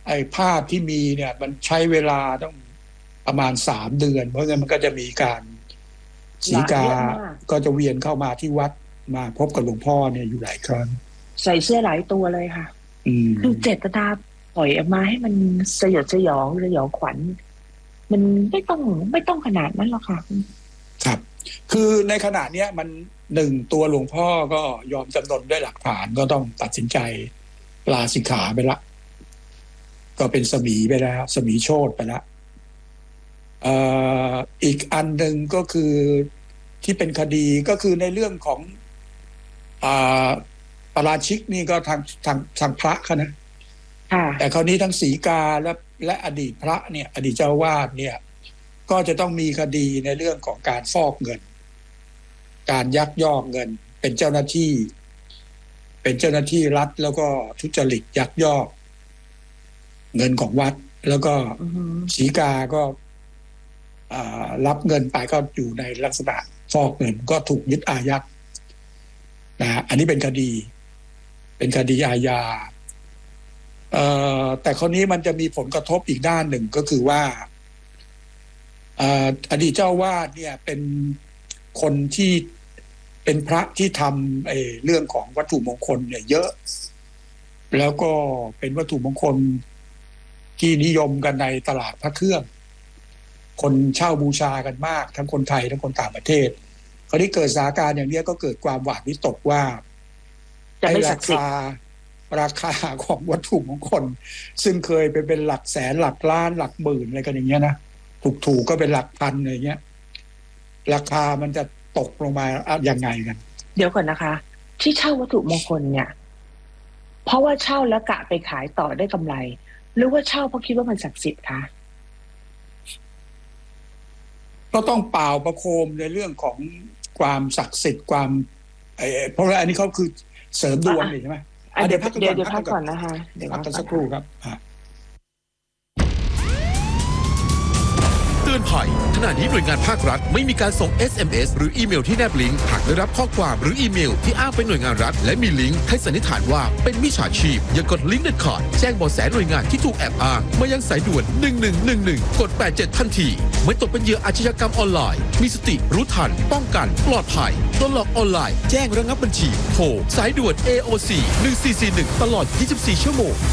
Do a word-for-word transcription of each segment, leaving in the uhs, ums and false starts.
ไอ้ภาพที่มีเนี่ยมันใช้เวลาต้องประมาณสามเดือนเพราะงั้นมันก็จะมีการสีกาก็จะเวียนเข้ามาที่วัดมาพบกับหลวงพ่อเนี่ยอยู่หลายครั้งใส่เสื้อหลายตัวเลยค่ะคือเจตนาปล่อยออกมาให้มันสยดสยองสยองขวัญมันไม่ต้องไม่ต้องขนาดนั้นหรอกค่ะครับคือในขณะเนี้ยมันหนึ่งตัวหลวงพ่อก็ยอมจำนนด้วยหลักฐานก็ต้องตัดสินใจลาสิกขาไปละก็เป็นสมีไปแล้วสมีโชติไปละเอ่ออีกอันหนึ่งก็คือที่เป็นคดีก็คือในเรื่องของอ่าปาราชิกนี่ก็ทางทางทางพระเขานะแต่คราวนี้ทั้งศรีกาและและอดีตพระเนี่ยอดีตเจ้าวาดเนี่ยก็จะต้องมีคดีในเรื่องของการฟอกเงินการยักยอกเงินเป็นเจ้าหน้าที่เป็นเจ้าหน้าที่รัฐแล้วก็ทุจริตยักยอกเงินของวัดแล้วก็ศรีกาก็รับเงินไปก็อยู่ในลักษณะฟอกเงินก็ถูกยึดอายัดนะอันนี้เป็นคดีเป็นคดีอาญาแต่คราวนี้มันจะมีผลกระทบอีกด้านหนึ่งก็คือว่าอดีตเจ้าวาดเนี่ยเป็นคนที่เป็นพระที่ทำไอ้เรื่องของวัตถุมงคลเนี่ยเยอะแล้วก็เป็นวัตถุมงคลที่นิยมกันในตลาดพระเครื่องคนเช่าบูชากันมากทั้งคนไทยทั้งคนต่างประเทศคราวนี้เกิดสถานการณ์อย่างนี้ก็เกิดความหวาดวิตกว่าไอ้ราคาราคาของวัตถุมงคลซึ่งเคยไปเป็นหลักแสนหลักล้านหลักหมื่นอะไรกันอย่างเงี้ยนะถูกๆก็เป็นหลักพันอะไรเงี้ยราคามันจะตกลงมาอย่างไงกันเดี๋ยวก่อนนะคะที่เช่าวัตถุมงคลเนี่ยเพราะว่าเช่าแล้วกะไปขายต่อได้กำไรหรือว่าเช่าเพราะคิดว่ามันศักดิ์สิทธิ์คะก็ต้องเปล่าประโคมในเรื่องของความศักดิ์สิทธิ์ความเพราะว่าอันนี้เขาคือเสริมดวงใช่ไหมเดี๋ยวพักเดี๋ยวเดี๋ยวพักก่อนนะคะเดี๋ยวพักกันสักครู่ครับเตือนภัยขณะนี้หน่วยงานภาครัฐไม่มีการส่ง เอส เอ็ม เอส หรืออีเมลที่แนบลิงก์หากได้รับข้อความหรืออีเมลที่อ้างเป็นหน่วยงานรัฐและมีลิงก์ให้สันนิษฐานว่าเป็นมิจฉาชีพอย่ากดลิงก์เด็ดขาดแจ้งเบาะแสหน่วยงานที่ถูกแอบอ้างมายังสายด่วนหนึ่งหนึ่งหนึ่งหนึ่งกดแปดเจ็ดทันทีไม่ตกเป็นเหยื่ออาชญากรรมออนไลน์มีสติรู้ทันป้องกันปลอดภัยโดนหลอกออนไลน์แจ้งระงับบัญชีโทรสายด่วน เอ โอ ซี หนึ่งสี่สี่หนึ่งตลอดยี่สิบสี่ชั่วโมง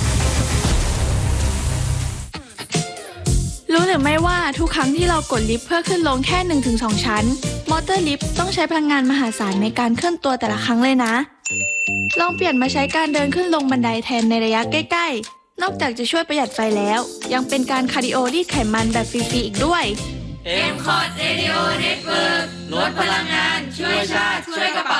รู้หรือไม่ว่าทุกครั้งที่เรากดลิฟต์เพื่อขึ้นลงแค่ หนึ่งถึงสอง ชั้นมอเตอร์ลิฟต์ต้องใช้พลังงานมหาศาลในการเคลื่อนตัวแต่ละครั้งเลยนะลองเปลี่ยนมาใช้การเดินขึ้นลงบันไดแทนในระยะใกล้ๆนอกจากจะช่วยประหยัดไฟแล้วยังเป็นการคาร์ดิโอรีดไขมันแบบฟรีๆอีกด้วยเอ็ม คอร์ด Radio Network ลดพลังงานช่วยชาติช่วยกระเป๋า